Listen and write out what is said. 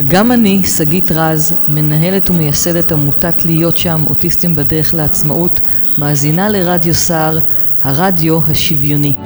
וגם אני, שגית רז, מנהלת ומייסדת עמותת להיות שם, אוטיסטים בדרך לעצמאות, מאזינה לרדיו סער, הרדיו השוויוני.